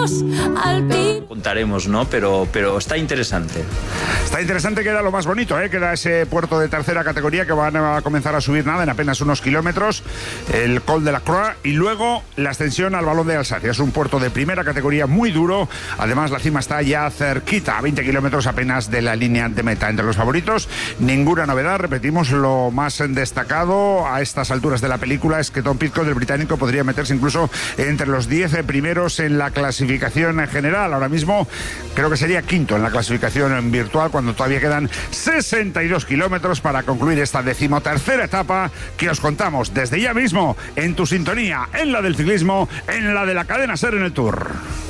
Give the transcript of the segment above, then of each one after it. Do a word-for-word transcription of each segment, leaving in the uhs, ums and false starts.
Dios al pin. Contaremos, ¿no? Pero, pero está interesante. Está interesante, queda lo más bonito, ¿eh? Queda ese puerto de tercera categoría que van a comenzar a subir nada en apenas unos kilómetros, el Col de la Croix, y luego la ascensión al Balón de Alsacia. Es un puerto de primera categoría muy duro, además la cima está ya cerquita, a veinte kilómetros apenas de la línea de meta. Entre los favoritos, ninguna novedad, repetimos, lo más destacado a estas alturas de la película es que Tom Pidcock, el británico, podría meterse incluso entre los diez primeros en la clasificación en general. Ahora mismo creo que sería quinto en la clasificación virtual cuando todavía quedan sesenta y dos kilómetros para concluir esta decimotercera etapa que os contamos desde ya mismo en tu sintonía, en la del ciclismo, en la de la cadena SER en el Tour.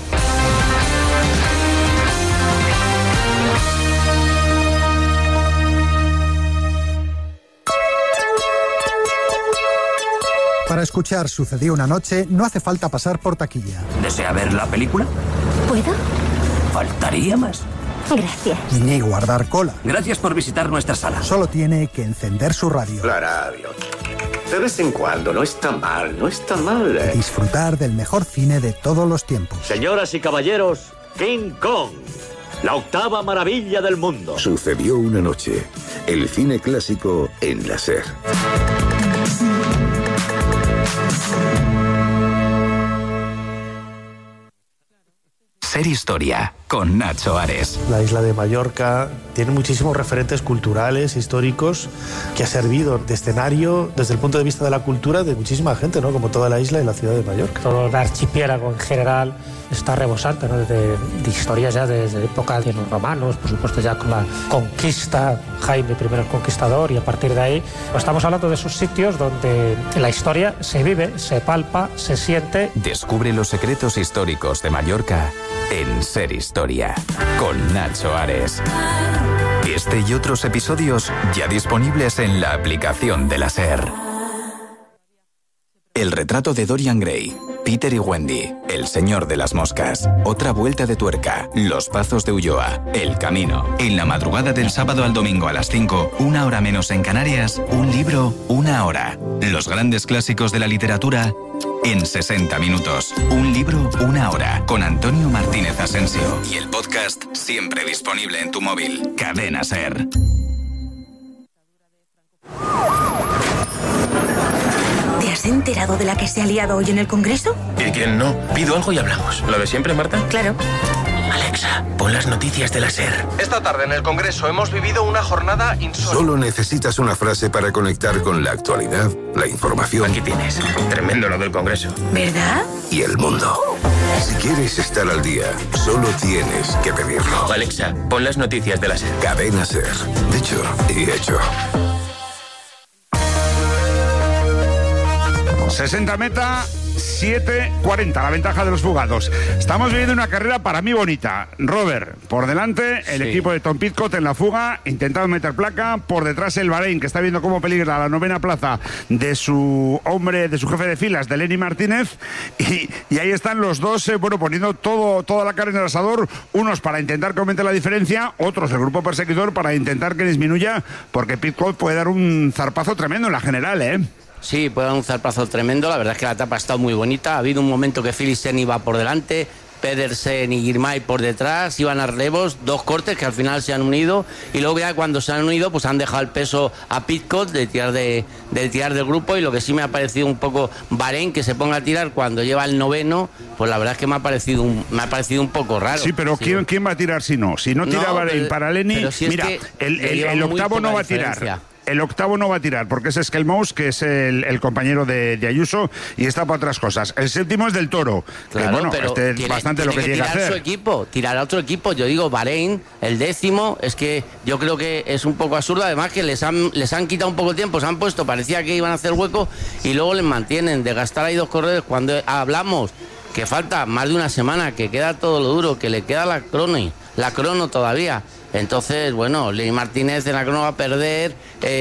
Para escuchar Sucedió una noche no hace falta pasar por taquilla. ¿Desea ver la película? ¿Puedo? Faltaría más. Gracias. Ni guardar cola. Gracias por visitar nuestra sala. Solo tiene que encender su radio. La radio. De vez en cuando, no está mal, no está mal. ¿eh? Disfrutar del mejor cine de todos los tiempos. Señoras y caballeros, King Kong, la octava maravilla del mundo. Sucedió una noche. El cine clásico en la SER. SER Historia, con Nacho Ares. La isla de Mallorca tiene muchísimos referentes culturales, históricos, que ha servido de escenario desde el punto de vista de la cultura de muchísima gente, ¿no? Como toda la isla y la ciudad de Mallorca. Todo el archipiélago en general está rebosante, ¿no? de, de historias ya desde la época de los romanos, por supuesto ya con la conquista, Jaime primero el Conquistador, y a partir de ahí pues estamos hablando de esos sitios donde la historia se vive, se palpa, se siente. Descubre los secretos históricos de Mallorca en SER Historia, con Nacho Ares. Este y otros episodios ya disponibles en la aplicación de la SER. El retrato de Dorian Gray, Peter y Wendy, El señor de las moscas, Otra vuelta de tuerca, Los pazos de Ulloa, El camino. En la madrugada del sábado al domingo a las cinco, una hora menos en Canarias, un libro, una hora. Los grandes clásicos de la literatura en sesenta minutos. Un libro, una hora. Con Antonio Martínez Asensio. Y el podcast siempre disponible en tu móvil. Cadena SER. ¿Te has enterado de la que se ha liado hoy en el Congreso? ¿Y quién no? Pido algo y hablamos. ¿Lo de siempre, Marta? Claro. Alexa, pon las noticias de la SER. Esta tarde en el Congreso hemos vivido una jornada insólita. Solo necesitas una frase para conectar con la actualidad, la información. Aquí tienes. Tremendo lo del Congreso. ¿Verdad? Y el mundo. Si quieres estar al día, solo tienes que pedirlo. Alexa, pon las noticias de la SER. Cadena SER. Dicho y hecho. sesenta meta, siete cuarenta, la ventaja de los fugados. Estamos viviendo una carrera para mí bonita. Robert, por delante, el sí. equipo de Tom Pidcock en la fuga, intentando meter placa. Por detrás el Bahrein, que está viendo cómo peligra la novena plaza de su hombre, de su jefe de filas, de Lenny Martínez. Y, y ahí están los dos, eh, bueno, poniendo todo, toda la carne en el asador. Unos para intentar que aumente la diferencia, otros, el grupo perseguidor, para intentar que disminuya, porque Pidcock puede dar un zarpazo tremendo en la general, ¿eh? Sí, puede dar un zarpazo tremendo. La verdad es que la etapa ha estado muy bonita. Ha habido un momento que Philipsen iba por delante, Pedersen y Girmay por detrás, iban a relevos, dos cortes que al final se han unido, y luego ya cuando se han unido pues han dejado el peso a Pidcock de tirar, de, de tirar del grupo. Y lo que sí me ha parecido un poco Bahrein, que se ponga a tirar cuando lleva el noveno, pues la verdad es que me ha parecido un, me ha parecido un poco raro. Sí, pero sí. ¿quién, ¿quién va a tirar si no? Si no tira no, Bahrein pero, para Lenny, si mira, es el, el, el octavo no va a tirar. Diferencia. El octavo no va a tirar, porque es Skelmous, que es el, el compañero de, de Ayuso, y está para otras cosas. El séptimo es del Toro, claro, que bueno, pero este es tiene, bastante tiene lo que, que llega a hacer. Su equipo, tirar a otro equipo. Yo digo, Bahrein, el décimo, es que yo creo que es un poco absurdo. Además que les han, les han quitado un poco de tiempo, se han puesto, parecía que iban a hacer hueco, y luego les mantienen de gastar ahí dos corredores. Cuando hablamos que falta más de una semana, que queda todo lo duro, que le queda la crono, la crono todavía, Entonces, bueno, Lenny Martínez en la crono va a perder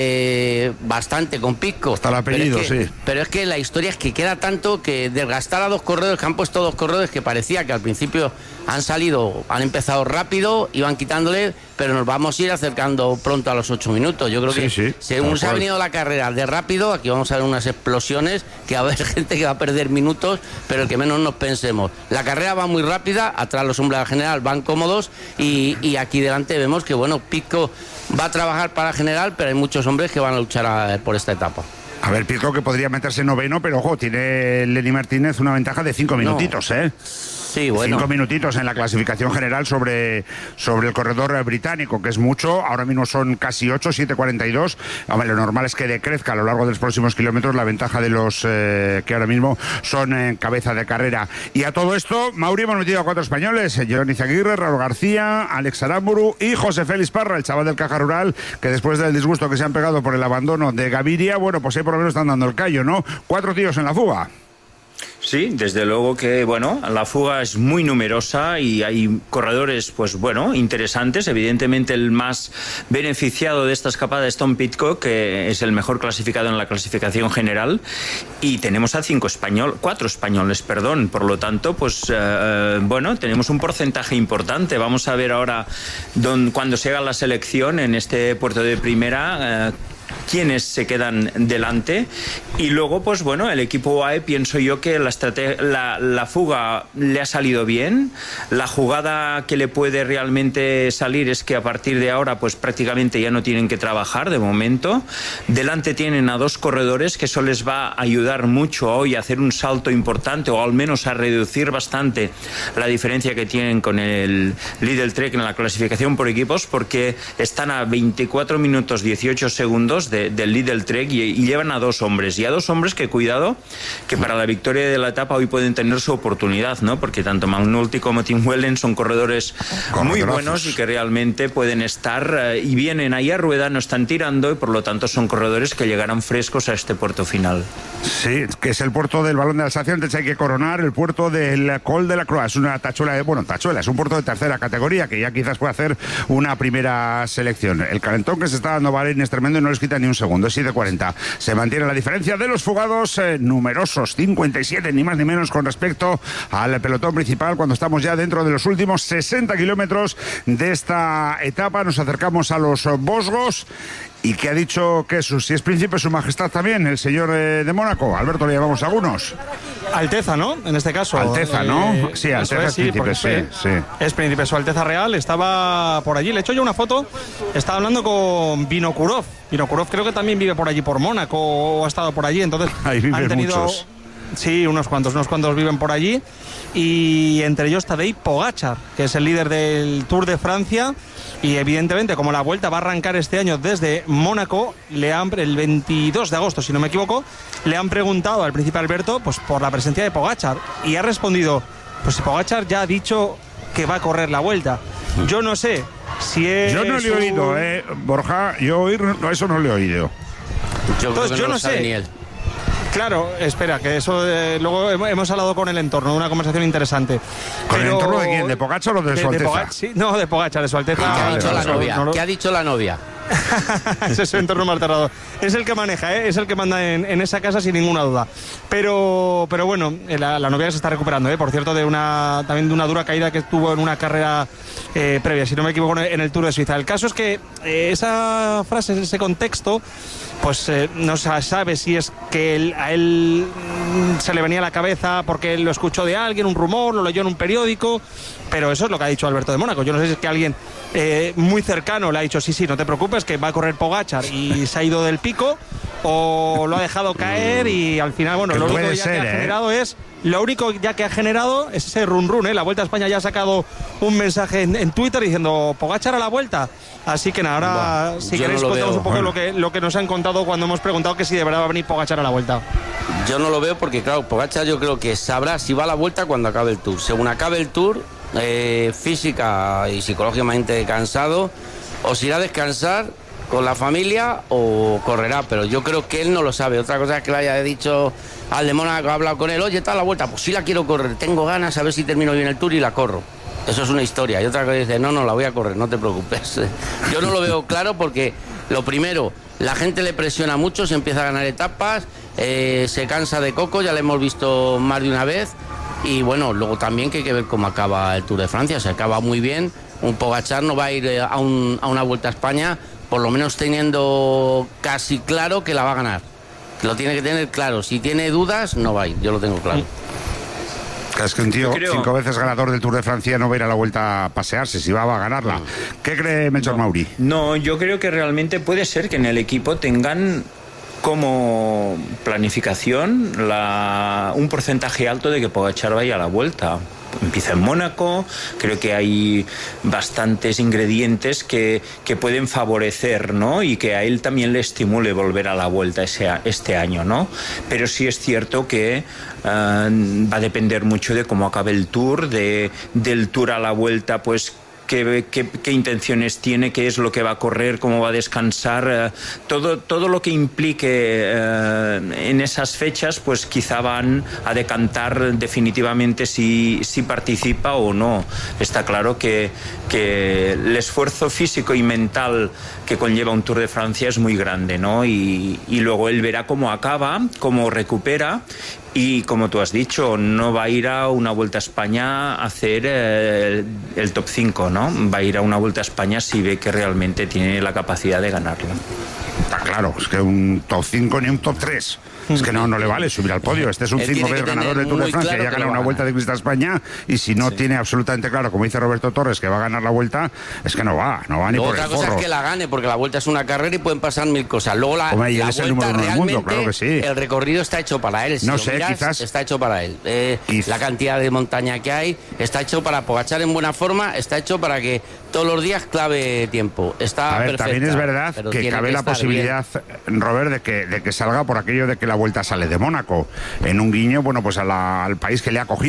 eh, bastante con Pisco. Hasta el apellido, pero es que, sí. Pero es que la historia es que queda tanto que desgastar a dos corredores, que han puesto dos corredores que parecía que al principio han salido, han empezado rápido, iban quitándole, pero nos vamos a ir acercando pronto a los ocho minutos. Yo creo Sí, que sí, según se ha venido la carrera de rápido, aquí vamos a ver unas explosiones, que va a haber gente que va a perder minutos, pero el que menos nos pensemos. La carrera va muy rápida, atrás los hombres al general van cómodos y, y aquí delante vemos que, bueno, Pisco va a trabajar para general, pero hay muchos hombres que van a luchar a, por esta etapa. A ver, Pisco que podría meterse noveno, pero ojo, tiene Lenny Martínez una ventaja de cinco minutitos, no. ¿eh? Sí, bueno. Cinco minutitos en la clasificación general sobre, sobre el corredor británico, que es mucho. Ahora mismo son casi ocho, siete cuarenta y dos. Hombre, lo normal es que decrezca a lo largo de los próximos kilómetros la ventaja de los eh, que ahora mismo son en cabeza de carrera. Y a todo esto, Mauri hemos metido a cuatro españoles: Joan Izaguirre, Raúl García, Alex Aramburu y José Félix Parra, el chaval del Caja Rural, que después del disgusto que se han pegado por el abandono de Gaviria, bueno, pues ahí por lo menos están dando el callo, ¿no? Cuatro tíos en la fuga. Sí, desde luego que, bueno, la fuga es muy numerosa y hay corredores, pues bueno, interesantes. Evidentemente el más beneficiado de esta escapada es Tom Pidcock, que es el mejor clasificado en la clasificación general, y tenemos a cinco español, cuatro españoles, perdón. Por lo tanto, pues eh, bueno, tenemos un porcentaje importante. Vamos a ver ahora, don, cuando se haga la selección en este puerto de primera, eh, quiénes se quedan delante. Y luego, pues bueno, el equipo U A E, pienso yo que la, estrate- la, la fuga le ha salido bien. La jugada que le puede realmente salir es que a partir de ahora pues prácticamente ya no tienen que trabajar de momento. Delante tienen a dos corredores, que eso les va a ayudar mucho hoy a hacer un salto importante, o al menos a reducir bastante la diferencia que tienen con el Lidl Trek en la clasificación por equipos, porque están a veinticuatro minutos dieciocho segundos de, del Lidl Trek y, y llevan a dos hombres. Y a dos hombres que, cuidado, que para la victoria de la etapa hoy pueden tener su oportunidad, ¿no? Porque tanto McNulty como Tim Wellen son corredores muy buenos y que realmente pueden estar eh, y vienen ahí a rueda, no están tirando, y por lo tanto son corredores que llegarán frescos a este puerto final. Sí, que es el puerto del Balón de Alsacia. Antes hay que coronar el puerto del Col de la Croix. Es una tachuela, de, bueno, tachuela, es un puerto de tercera categoría que ya quizás puede hacer una primera selección. El calentón que se está dando Bahrein es tremendo y no les quita ni un segundo, es siete cuarenta. Se mantiene la diferencia de los fugados eh, numerosos, cincuenta y siete, ni más ni menos, con respecto al pelotón principal, cuando estamos ya dentro de los últimos sesenta kilómetros de esta etapa. Nos acercamos a los Vosgos. ¿Y qué ha dicho que su, si es príncipe, su majestad también, el señor eh, de Mónaco? Alberto, le llamamos a algunos. Alteza, ¿no? En este caso. Alteza, ¿no? Eh, sí, Alteza es, es, príncipe, sí, sí, sí. Es príncipe, su Alteza Real estaba por allí. Le he hecho yo una foto, estaba hablando con Vinokurov. Vinokurov creo que también vive por allí, por Mónaco, o ha estado por allí, entonces ahí viven han tenido... muchos. Sí, unos cuantos, unos cuantos viven por allí. Y entre ellos Tadej Pogačar, que es el líder del Tour de Francia. Y evidentemente, como la vuelta va a arrancar este año desde Mónaco, le han, el veintidós de agosto, si no me equivoco, le han preguntado al príncipe Alberto pues, por la presencia de Pogačar. Y ha respondido, pues Pogačar ya ha dicho que va a correr la vuelta. Yo no sé si es... Yo no le he oído, un... eh, Borja, yo oír, no, eso no le he oído. Yo Entonces, creo que yo no, no lo sabe sé. ni él. Claro, espera, que eso eh, luego hemos hablado con el entorno, de una conversación interesante. ¿Con Pero... el entorno de quién? ¿De Pogačar o de, de su Alteza? De Pogačar, sí, no, de Pogačar, de su Alteza. ¿Qué ha dicho no, la no, novia? no, no, ¿Qué ha dicho la novia? Ese es su entorno más aterrador. Es el que maneja, ¿eh? Es el que manda en, en esa casa sin ninguna duda. Pero, pero bueno, la, la novia se está recuperando, ¿eh? Por cierto, de una también de una dura caída que tuvo en una carrera eh, previa, si no me equivoco, en el Tour de Suiza. El caso es que eh, esa frase, ese contexto, pues eh, no se sabe si es que él, a él mm, se le venía a la cabeza porque él lo escuchó de alguien, un rumor, lo leyó en un periódico, pero eso es lo que ha dicho Alberto de Mónaco. Yo no sé si es que alguien eh, muy cercano le ha dicho, sí, sí, no te preocupes, que va a correr Pogačar, y se ha ido del pico, o lo ha dejado caer y al final, bueno, lo único ya ser, que ha ¿eh? generado es Lo único ya que ha generado es ese run run, ¿eh? La Vuelta a España ya ha sacado un mensaje en, en Twitter diciendo Pogačar a la vuelta. Así que nada, ahora Buah, si yo queréis no lo contamos veo. un poco Bueno. lo que, lo que nos han contado cuando hemos preguntado que si de verdad va a venir Pogačar a la Vuelta. Yo no lo veo porque, claro, Pogačar yo creo que sabrá si va a la Vuelta cuando acabe el Tour. Según acabe el Tour, eh, física y psicológicamente cansado, o se irá a descansar con la familia o correrá, pero yo creo que él no lo sabe. Otra cosa es que le haya dicho al de Mónaco, ha hablado con él, oye, está la Vuelta, pues sí la quiero correr, tengo ganas, a ver si termino bien el Tour y la corro. Eso es una historia. Y otra cosa dice, no, no, la voy a correr, no te preocupes. Yo no lo veo claro porque, lo primero, la gente le presiona mucho, se empieza a ganar etapas, eh, se cansa de Coco, ya lo hemos visto más de una vez. Y bueno, luego también que hay que ver cómo acaba el Tour de Francia. Se acaba muy bien. Un Pogačar no va a ir a, un, a una Vuelta a España, por lo menos teniendo casi claro que la va a ganar. Lo tiene que tener claro. Si tiene dudas, no va a ir. Yo lo tengo claro. Es que un tío creo... cinco veces ganador del Tour de Francia no va a ir a la Vuelta a pasearse, si va, va a ganarla. ¿Qué cree Melchor no. Mauri? No, yo creo que realmente puede ser que en el equipo tengan como planificación la, un porcentaje alto de que Pogačar vaya a la Vuelta. Empieza en Mónaco, creo que hay bastantes ingredientes que, que pueden favorecer, ¿no? Y que a él también le estimule volver a la Vuelta ese, este año, ¿no? Pero sí es cierto que uh, va a depender mucho de cómo acabe el Tour, de, del Tour a la Vuelta, pues Qué, qué, qué intenciones tiene, qué es lo que va a correr, cómo va a descansar, eh, todo, todo lo que implique eh, en esas fechas, pues quizá van a decantar definitivamente si, si participa o no. Está claro que, que el esfuerzo físico y mental que conlleva un Tour de Francia es muy grande, ¿no? Y, y luego él verá cómo acaba, cómo recupera. Y como tú has dicho, no va a ir a una Vuelta a España a hacer eh, el top cinco, ¿no? Va a ir a una Vuelta a España si ve que realmente tiene la capacidad de ganarla. Está claro, es que un top cinco ni un top tres. Es que no, no le vale subir al podio. Este es un cinco veces ganador del Tour de Francia, claro, ya gana una Vuelta de Ciclista a España, y si no sí. tiene absolutamente claro, como dice Roberto Torres, que va a ganar la Vuelta, es que no va, no va ni Luego por el forro. Otra cosa es que la gane, porque la Vuelta es una carrera y pueden pasar mil cosas. Luego la, Hombre, la él es el número uno del mundo, claro que sí. El recorrido está hecho para él. Si no lo sé, miras, quizás está hecho para él. Eh, la cantidad de montaña que hay está hecho para Pogačar en buena forma, está hecho para que todos los días clave tiempo. Está a ver, perfecta, también es verdad que cabe que la posibilidad, bien. Robert, de que, de que salga por aquello de que la Vuelta sale de Mónaco, en un guiño, bueno, pues a la, al país que le ha cogido.